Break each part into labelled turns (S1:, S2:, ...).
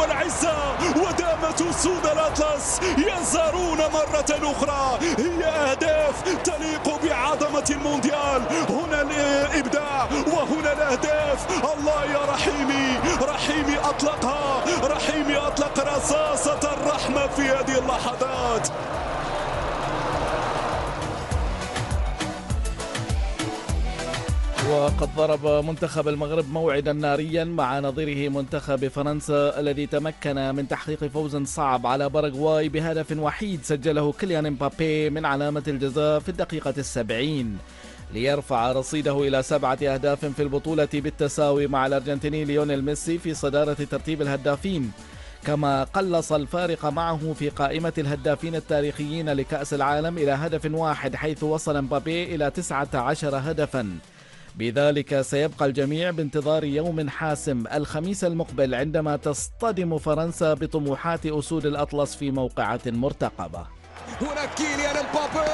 S1: والعزة، ودامت أسود الأطلس يزارون مرة أخرى. هي أهداف تليق بعظمة المونديال. هنا الإبداع وهنا الأهداف. الله يا رحيمي، رحيمي أطلقها، رحيمي أطلق رصاصة الرحمة في هذه اللحظات.
S2: وقد ضرب منتخب المغرب موعدا ناريا مع نظيره منتخب فرنسا الذي تمكن من تحقيق فوز صعب على باراغواي بهدف وحيد سجله كيليان امبابي من علامة الجزاء في الدقيقة 70 ليرفع رصيده إلى 7 أهداف في البطولة بالتساوي مع الأرجنتيني ليونيل ميسي في صدارة ترتيب الهدافين، كما قلص الفارق معه في قائمة الهدافين التاريخيين لكأس العالم إلى هدف واحد، حيث وصل امبابي إلى 19 هدفا. بذلك سيبقى الجميع بانتظار يوم حاسم الخميس المقبل عندما تصطدم فرنسا بطموحات أسود الأطلس في موقعة مرتقبة.
S3: هنا كيليان امبابي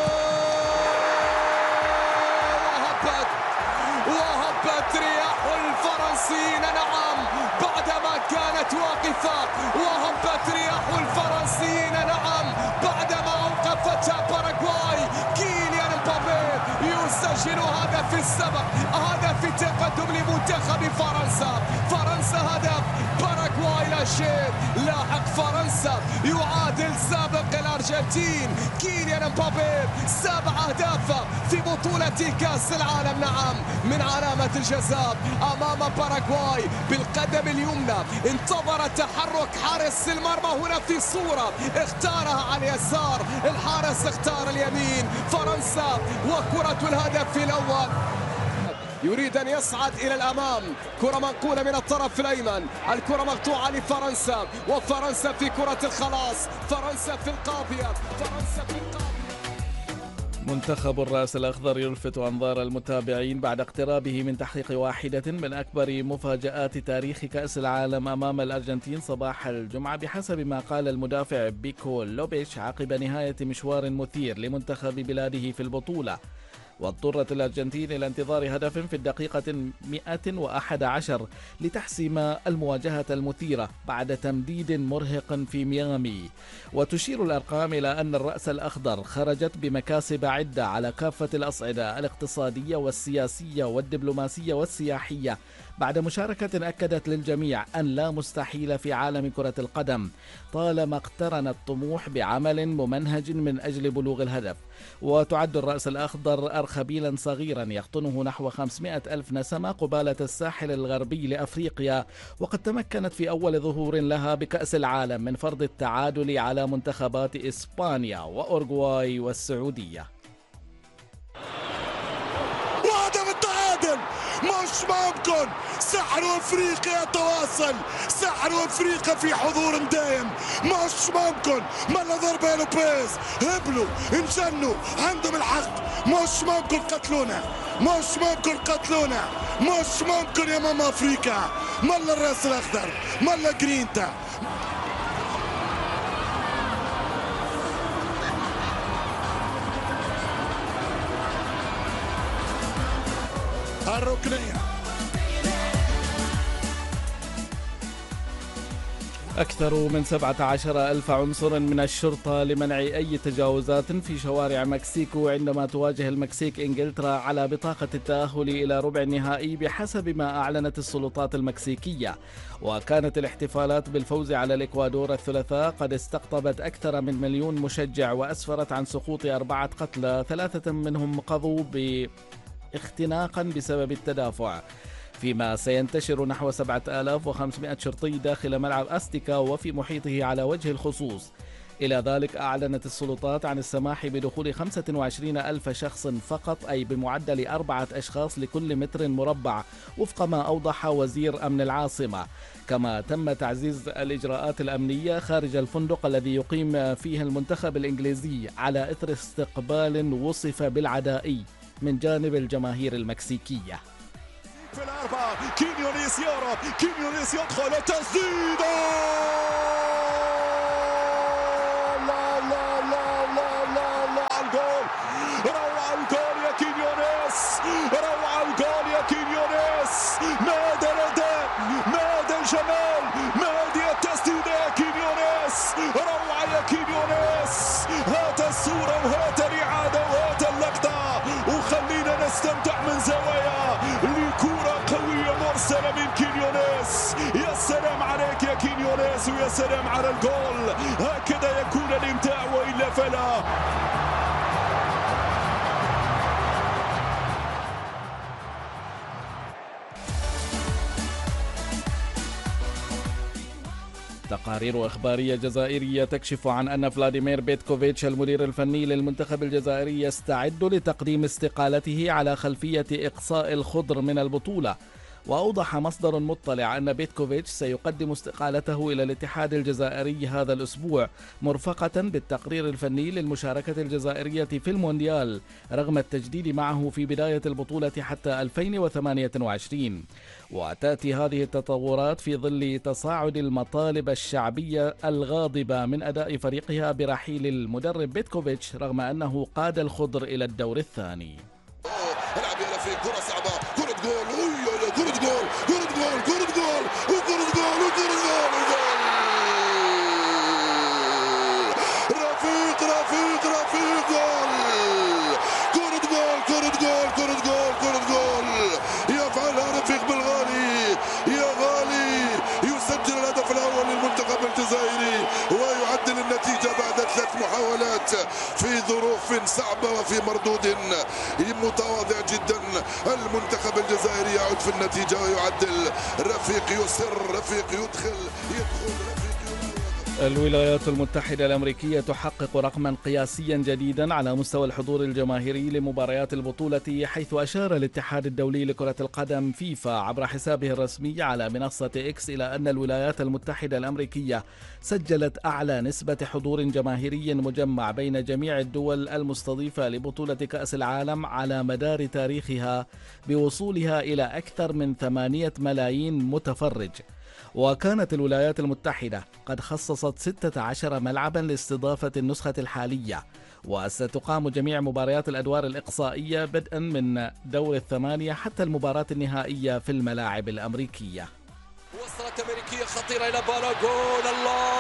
S3: وهبت رياح الفرنسيين، نعم، بعدما كانت واقفة، وهبت رياح الفرنسيين، نعم، بعدما أوقفتها باراغواي. كيليان امبابي يسجل هدف السبق، هدف تقدم لمنتخب فرنسا. فرنسا هدف، باراغواي لا شيء. لاحق فرنسا يعادل سابق الأرجنتين. كيليان امبابي 7 أهداف في بطولة كأس العالم، نعم، من علامة الجزاء أمام باراغواي بالقدم اليمنى. انتظر تحرك حارس المرمى هنا في صورة اختارها على اليسار، الحارس اختار اليمين. فرنسا وكرة الهدف الأول، يريد أن يصعد إلى الأمام. كرة منقولة من الطرف الأيمن، الكرة مقطوعة لفرنسا، وفرنسا في كرة الخلاص، فرنسا في القاضية، فرنسا في القاضية.
S2: منتخب الرأس الأخضر يلفت أنظار المتابعين بعد اقترابه من تحقيق واحدة من أكبر مفاجآت تاريخ كأس العالم أمام الأرجنتين صباح الجمعة، بحسب ما قال المدافع بيكو لوبيش عقب نهاية مشوار مثير لمنتخب بلاده في البطولة. واضطرت الأرجنتين إلى انتظار هدف في الدقيقة 111 لتحسم المواجهة المثيرة بعد تمديد مرهق في ميامي. وتشير الأرقام إلى أن الرأس الأخضر خرجت بمكاسب عدة على كافة الأصعدة الاقتصادية والسياسية والدبلوماسية والسياحية، بعد مشاركة أكدت للجميع أن لا مستحيل في عالم كرة القدم طالما اقترن الطموح بعمل ممنهج من أجل بلوغ الهدف. وتعد الرأس الأخضر أرخبيلا صغيرا يقطنه نحو 500 ألف نسمة قبالة الساحل الغربي لأفريقيا، وقد تمكنت في أول ظهور لها بكأس العالم من فرض التعادل على منتخبات إسبانيا وأورغواي والسعودية.
S1: مش ممكن، سحر افريقيا يتواصل، سحر افريقيا في حضور دائم، مش ممكن. ملا ضربة لوبيز، هبلوا انجنوا، عندهم الحق، مش ممكن قتلونا، مش ممكن قتلونا، مش ممكن يا ماما افريقيا. ملا الراس الاخضر، ملا جرينتا. الركنية.
S2: أكثر من 17 ألف عنصر من الشرطة لمنع أي تجاوزات في شوارع مكسيكو عندما تواجه المكسيك إنجلترا على بطاقة التأهل إلى ربع النهائي بحسب ما أعلنت السلطات المكسيكية. وكانت الاحتفالات بالفوز على الإكوادور الثلاثاء قد استقطبت أكثر من 1,000,000 مشجع، وأسفرت عن سقوط 4 قتلى، 3 منهم قضوا اختناقا بسبب التدافع، فيما سينتشر نحو 7,500 شرطي داخل ملعب أستيكا وفي محيطه على وجه الخصوص. إلى ذلك أعلنت السلطات عن السماح بدخول 25,000 شخص فقط، أي بمعدل 4 أشخاص لكل متر مربع، وفق ما أوضح وزير أمن العاصمة. كما تم تعزيز الإجراءات الأمنية خارج الفندق الذي يقيم فيه المنتخب الإنجليزي على إثر استقبال وصف بالعدائي من جانب الجماهير المكسيكية.
S1: في الأربعة كينيونيس يهرب، كينيونيس يدخل تسديدة، لا لا لا لا لا لا، الجول، روعة الجول يا كينيونيس، روعة الجول يا كينيونيس. ماذا الأداء، ماذا الجمال، ماذا
S4: الزوايا لكرة قوية مرسلة من كينيونيس. يا سلام عليك يا كينيونيس ويا سلام على الجول. هكذا يكون الامتاع وإلا فلا.
S2: تقارير إخبارية جزائرية تكشف عن أن فلاديمير بيتكوفيتش المدير الفني للمنتخب الجزائري يستعد لتقديم استقالته على خلفية إقصاء الخضر من البطولة. وأوضح مصدر مطلع أن بيتكوفيتش سيقدم استقالته إلى الاتحاد الجزائري هذا الأسبوع مرفقة بالتقرير الفني للمشاركة الجزائرية في المونديال رغم التجديد معه في بداية البطولة حتى 2028. وتأتي هذه التطورات في ظل تصاعد المطالب الشعبية الغاضبة من أداء فريقها برحيل المدرب بيتكوفيتش رغم أنه قاد الخضر إلى الدور الثاني.
S1: العب يا رفيق، كرة صعبة، كرة جول، كرة جول، كرة جول، كرة جول، وكرة جول، وكرة جول، وجول. رفيق رفيق رفيق، جول، كرة جول، كرة جول، كرة جول، كرة جول. يفعلها رفيق بالغالي، يا غالي، يسجل الهدف الأول للمنتخب الجزائري ويعدل النتيجة بعد 3 محاولات في ظروف صعبة وفي مردود متواضع جدا. المنتخب الجزائري يعود في النتيجة ويعدل. رفيق يسر، رفيق يدخل.
S2: الولايات المتحدة الأمريكية تحقق رقما قياسيا جديدا على مستوى الحضور الجماهيري لمباريات البطولة، حيث أشار الاتحاد الدولي لكرة القدم فيفا عبر حسابه الرسمي على منصة إكس إلى أن الولايات المتحدة الأمريكية سجلت أعلى نسبة حضور جماهيري مجمع بين جميع الدول المستضيفة لبطولة كأس العالم على مدار تاريخها، بوصولها إلى أكثر من 8 ملايين متفرج. وكانت الولايات المتحدة قد خصصت 16 ملعبا لاستضافة النسخة الحالية، وستقام جميع مباريات الأدوار الإقصائية بدءا من دور الثمانية حتى المباراة النهائية في الملاعب الأمريكية.
S3: وصلت أمريكية خطيرة إلى بالاغون. الله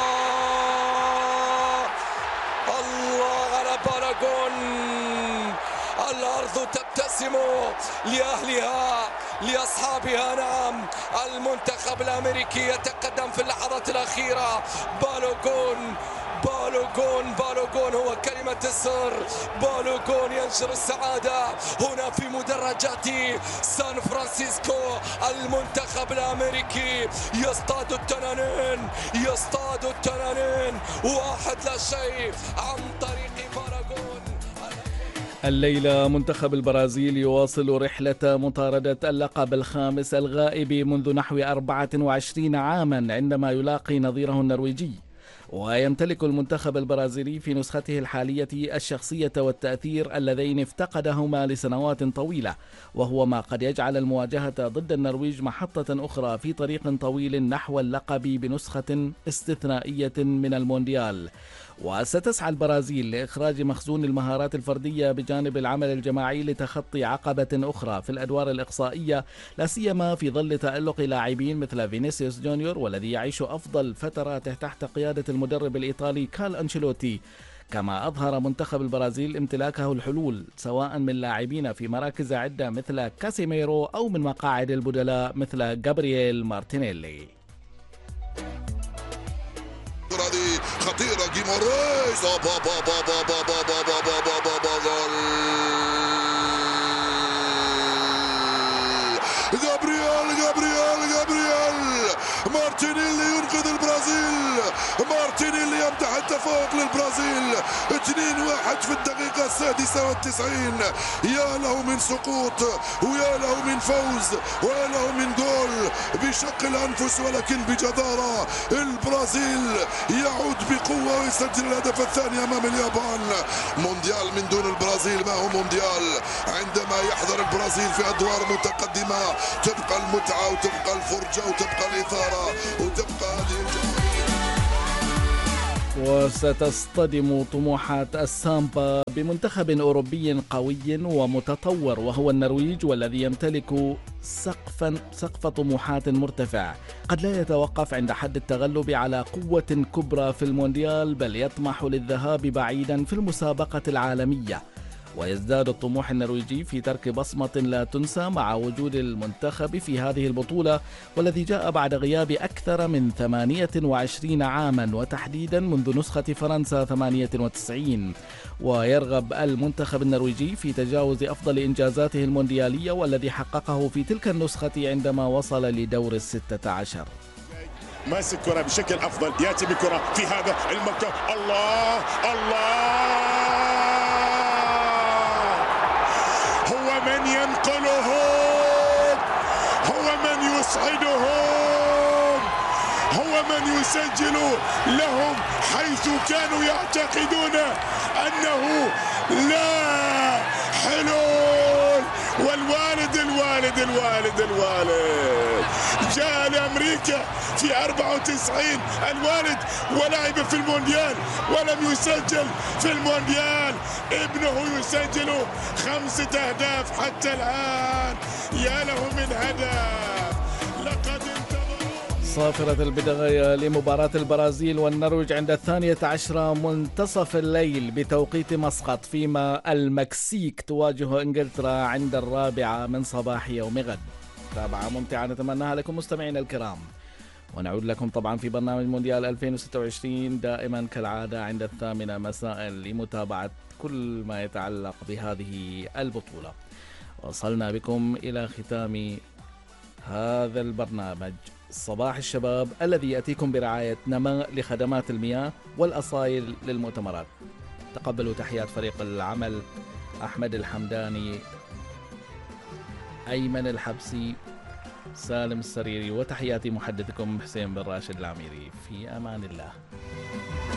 S3: الله على بالاغون. الأرض تبتسم لأهلها لأصحابها. نعم، المنتخب الأمريكي يتقدم في اللحظات الأخيرة. بالوغون بالوغون بالوغون هو كلمة السر. بالوغون ينشر السعادة هنا في مدرجات سان فرانسيسكو. المنتخب الأمريكي يصطاد التنانين، يصطاد التنانين 1-0 عن طريق بالوغون.
S2: الليلة منتخب البرازيل يواصل رحلة مطاردة اللقب الخامس الغائب منذ نحو 24 عاما عندما يلاقي نظيره النرويجي. ويمتلك المنتخب البرازيلي في نسخته الحالية الشخصية والتأثير اللذين افتقدهما لسنوات طويلة، وهو ما قد يجعل المواجهة ضد النرويج محطة أخرى في طريق طويل نحو اللقب بنسخة استثنائية من المونديال. وستسعى البرازيل لإخراج مخزون المهارات الفردية بجانب العمل الجماعي لتخطي عقبة أخرى في الأدوار الإقصائية، لا سيما في ظل تألق لاعبين مثل فينيسيوس جونيور، والذي يعيش أفضل فتراته تحت قيادة المدرب الإيطالي كارل أنشيلوتي. كما أظهر منتخب البرازيل امتلاكه الحلول سواء من لاعبين في مراكز عدة مثل كاسيميرو أو من مقاعد البدلاء مثل جابرييل مارتينيلي.
S1: خطيرة جيماريز، جابرييل مارتينيلي ينقذ البرازيل. مارتينيلي يمدح التفوق للبرازيل 2-1 في الدقيقة 96. يا له من سقوط ويا له من فوز ويا له من جول بشق الأنفس، ولكن بجدارة البرازيل يعود بقوة ويسجل الهدف الثاني أمام اليابان. مونديال من دون البرازيل ما هو مونديال. عندما يحضر البرازيل في أدوار متقدمة تبقى المتعة وتبقى الفرجة وتبقى الإثارة وتبقى هذه الجمهورية.
S2: وستصطدم طموحات السامبا بمنتخب أوروبي قوي ومتطور وهو النرويج، والذي يمتلك سقف طموحات مرتفع قد لا يتوقف عند حد التغلب على قوة كبرى في المونديال، بل يطمح للذهاب بعيدا في المسابقة العالمية. ويزداد الطموح النرويجي في ترك بصمة لا تنسى مع وجود المنتخب في هذه البطولة، والذي جاء بعد غياب أكثر من 28 عاما، وتحديدا منذ نسخة فرنسا 98. ويرغب المنتخب النرويجي في تجاوز أفضل إنجازاته المونديالية والذي حققه في تلك النسخة عندما وصل لدور 16.
S1: ماسك كرة بشكل أفضل، يأتي بكرة في هذا المكان. الله هو من ينقلهم، هو من يسعدهم، هو من يسجل لهم حيث كانوا يعتقدون أنه لا حلول. والوالد الوالد الوالد الوالد جاء لأمريكا في 94 الوالد ولعب في المونديال ولم يسجل في المونديال. ابنه يسجل 5 أهداف حتى الآن، يا له من هدف. لقد
S2: صافرة البداية لمباراة البرازيل والنرويج عند 12 منتصف الليل بتوقيت مسقط، فيما المكسيك تواجه انجلترا عند 4 من صباح يوم غد. متابعة ممتعة نتمناها لكم مستمعينا الكرام، ونعود لكم طبعا في برنامج مونديال 2026 دائما كالعادة عند 8 مساء لمتابعة كل ما يتعلق بهذه البطولة. وصلنا بكم إلى ختام هذا البرنامج صباح الشباب الذي يأتيكم برعاية نماء لخدمات المياه والأصايل للمؤتمرات. تقبلوا تحيات فريق العمل أحمد الحمداني، أيمن الحبسي، سالم السريري، وتحياتي محدثكم حسين بن راشد العميري. في أمان الله.